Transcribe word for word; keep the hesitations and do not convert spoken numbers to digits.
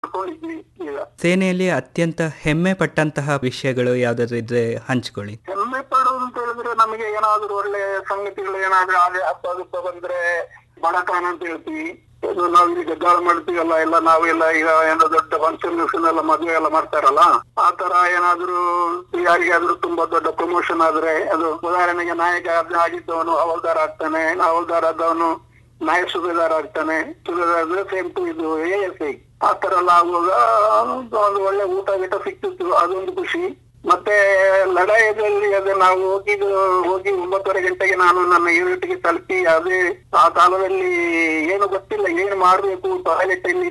ಮಾಡ್ಕೊಂಡಿದ್ವಿ ಈಗ. ಸೇನೆಯಲ್ಲಿ ಅತ್ಯಂತ ಹೆಮ್ಮೆ ಪಟ್ಟಂತಹ ವಿಷಯಗಳು ಯಾವ್ದಾದ್ರು ಇದ್ರೆ ಹಂಚ್ಕೊಳ್ಳಿ. ಹೆಮ್ಮೆ ಪಡೋದು ಅಂತ ಹೇಳಿದ್ರೆ ನಮಗೆ ಏನಾದ್ರು ಒಳ್ಳೆ ಸಂಗತಿಗಳು ಏನಾದ್ರು ಆದ್ರೆ ಹಬ್ಬ ದುಬ್ಬ ಬಂದ್ರೆ ಬಡಕಾನ ಅಂತ ಹೇಳ್ತೀವಿ. ಇದು ನಾವು ಇಲ್ಲಿ ಗದ್ದಾಳ ಮಾಡ್ತೀವಲ್ಲ, ಎಲ್ಲ ನಾವೆಲ್ಲ ಈಗ ಏನೋ ದೊಡ್ಡ ಫಂಕ್ಷನ್ ಎಲ್ಲ ಮದುವೆ ಎಲ್ಲ ಮಾಡ್ತಾರಲ್ಲ, ಆ ತರ ಏನಾದ್ರು ಯಾರಿಗಾದ್ರೂ ತುಂಬಾ ದೊಡ್ಡ ಪ್ರಮೋಷನ್ ಆದ್ರೆ, ಅದು ಉದಾಹರಣೆಗೆ ನಾಯಕ ಆಗಿದ್ದವನು ಹವಲ್ದಾರ ಆಗ್ತಾನೆ, ಹವಲ್ದಾರ ಆದವನು ನಾಯಕ ಸುಬೇದಾರ ಆಗ್ತಾನೆ, ಸುಬೇದಾರ ಆದ್ರೆ ಸೇಮ್ ಟು ಇದು ಎ ಎಸ್ ಐ, ಆ ತರ ಎಲ್ಲ ಆಗುವಾಗ ಒಂದು ಒಳ್ಳೆ ಊಟ ಗೀಟ ಸಿಕ್ತಿತ್ತು, ಅದೊಂದು ಖುಷಿ. ಮತ್ತೆ ಲಡಾಯಿಯಲ್ಲಿ ಅದೇ ನಾವು ಹೋಗಿದ್ದು ಹೋಗಿ ಒಂಬತ್ತುವರೆ ಗಂಟೆಗೆ ನಾನು ನನ್ನ ಯೂನಿಟ್ಗೆ ತಲುಪಿ, ಅದೇ ಆ ಕಾಲದಲ್ಲಿ ಏನು ಗೊತ್ತಿಲ್ಲ, ಏನು ಮಾಡ್ಬೇಕು, ಟಾಯ್ಲೆಟ್ ಎಲ್ಲಿ